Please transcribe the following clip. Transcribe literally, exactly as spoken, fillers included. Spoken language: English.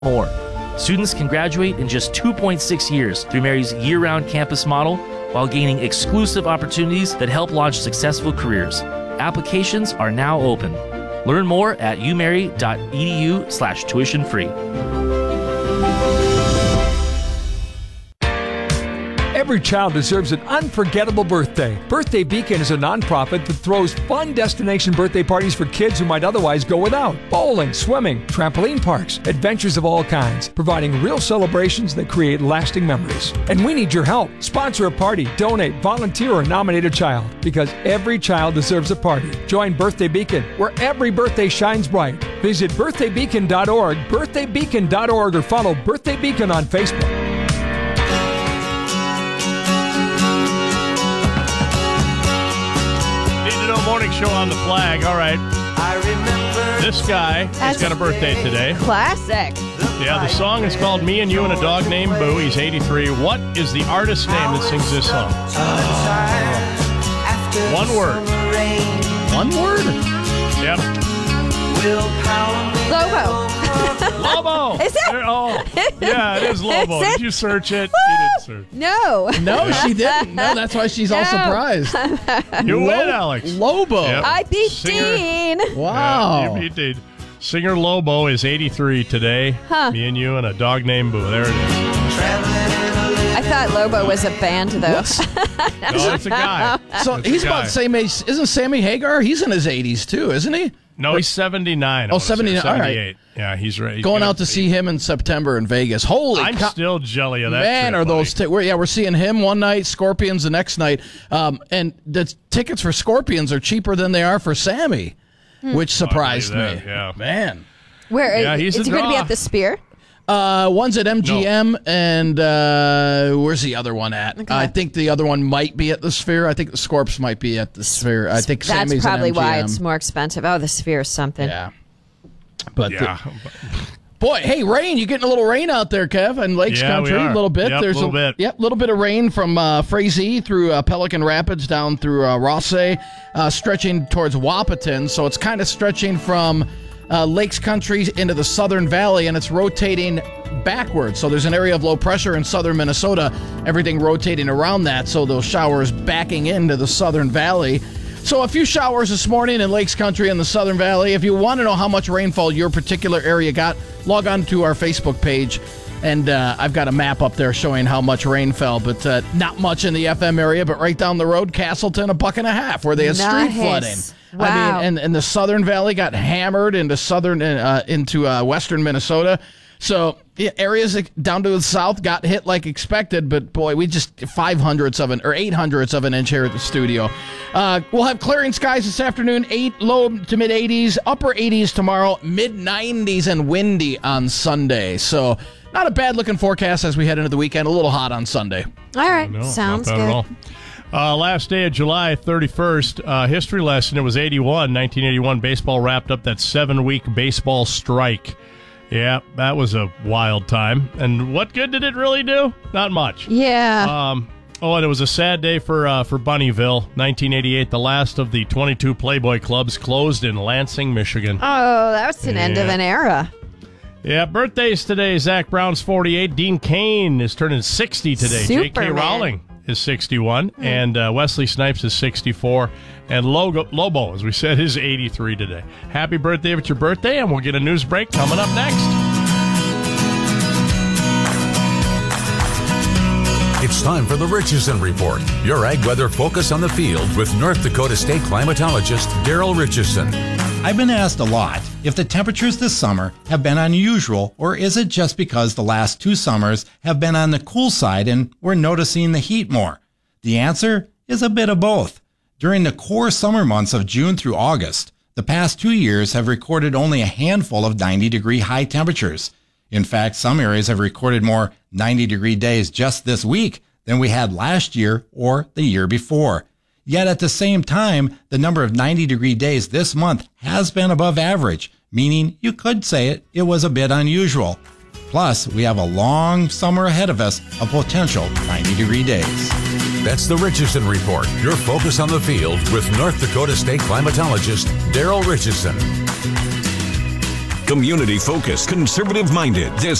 more. Students can graduate in just two point six years through Mary's year-round campus model while gaining exclusive opportunities that help launch successful careers. Applications are now open. Learn more at umary.edu slash tuition free. Every child deserves an unforgettable birthday. Birthday Beacon is a nonprofit that throws fun destination birthday parties for kids who might otherwise go without. Bowling, swimming, trampoline parks, adventures of all kinds, providing real celebrations that create lasting memories. And we need your help. Sponsor a party, donate, volunteer, or nominate a child, because every child deserves a party. Join Birthday Beacon, where every birthday shines bright. Visit birthday beacon dot org, birthday beacon dot org, or follow Birthday Beacon on Facebook. Morning show on the flag. All right. I remember this guy has got a birthday today. Classic. Yeah, the song is called Me and You and a Dog Named Boo. He's eighty-three. What is the artist's name that sings this song? Oh. One word. One word? Yep. Lobo. Lobo. Is it? Oh, yeah, it is Lobo. Is it? Did you search it? You didn't search. No. No, she didn't. No, that's why she's all No. surprised. You Lo- win, Alex. Lobo. Yep. I beat Singer. Dean. Wow. Yeah, you beat Dean. Singer Lobo is eighty-three today. Huh. Me and You and a Dog Named Boo. There it is. I thought Lobo was a band, though. What's- No, it's a guy. So It's a he's guy. about the same age. Isn't Sammy Hagar? He's in his eighties too, isn't he? No, he's seventy-nine. I Oh, wanna say, seventy-nine. All right. seventy-eight. Yeah, he's right. He's Going gonna out to be- see him in September in Vegas. Holy I'm cow. still jelly of that. Man, trip, are those buddy. t- we're, yeah, we're seeing him one night, Scorpions the next night. Um, and the t- tickets for Scorpions are cheaper than they are for Sammy, which surprised believe me. that, yeah. Man. Where Yeah, he's is a he going to be draw. at the Spear? Uh, one's at M G M, and uh, where's the other one at? Okay. I think the other one might be at the Sphere. I think the Scorps might be at the Sphere. I think That's Sammy's probably at M G M. why it's more expensive. Oh, the Sphere is something. Yeah. But Yeah. the- boy, hey, rain! You getting a little rain out there, Kev, in Lakes Yeah, we Country? are. A little bit. Yep, There's little a bit. Yep, little bit of rain from uh, Frazee through uh, Pelican Rapids down through uh, Rothsay, uh, stretching towards Wapaton. So it's kind of stretching from uh, Lakes Country into the Southern Valley, and it's rotating backwards. So there's an area of low pressure in southern Minnesota, everything rotating around that. So those showers backing into the Southern Valley. So a few showers this morning in Lakes Country and the Southern Valley. If you want to know how much rainfall your particular area got, log on to our Facebook page, and uh, I've got a map up there showing how much rain fell, but uh, not much in the F M area, but right down the road, Castleton, a buck and a half, where they had Nice. street flooding. Wow. I mean, and, and the Southern Valley got hammered into southern uh, into uh, western Minnesota. So yeah, areas down to the south got hit like expected, but boy, we just five hundredths of an or eight hundredths of an inch here at the studio. Uh, we'll have clearing skies this afternoon, eight low to mid eighties, upper eighties tomorrow, mid nineties, and windy on Sunday. So not a bad looking forecast as we head into the weekend. A little hot on Sunday. All right, No, sounds not bad good. at all. Uh, last day of July thirty-first, uh, history lesson. It was eighty-one, nineteen eighty-one. Baseball wrapped up that seven-week baseball strike. Yeah, that was a wild time. And what good did it really do? Not much. Yeah. Um, oh, and it was a sad day for uh, for Bunnyville. nineteen eighty-eight, the last of the twenty-two Playboy clubs closed in Lansing, Michigan. oh, that was an end of yeah. an era. Yeah, birthdays today. Zach Brown's forty-eight. Dean Cain is turning sixty today. J K Superman. Rowling is sixty-one. And uh, Wesley Snipes is sixty-four. And Logo, Lobo, as we said, is eighty-three today. Happy birthday if it's your birthday, and we'll get a news break coming up next. It's time for the Richardson Report, your ag weather focus on the field with North Dakota State climatologist Daryl Richardson. I've been asked a lot if the temperatures this summer have been unusual, or is it just because the last two summers have been on the cool side and we're noticing the heat more? The answer is a bit of both. During the core summer months of June through August, the past two years have recorded only a handful of ninety degree high temperatures. In fact, some areas have recorded more ninety degree days just this week than we had last year or the year before. Yet at the same time, the number of ninety degree days this month has been above average, meaning you could say it, it was a bit unusual. Plus, we have a long summer ahead of us of potential ninety degree days. That's the Richardson Report, your focus on the field with North Dakota State climatologist Daryl Richardson. Community focused, conservative minded. This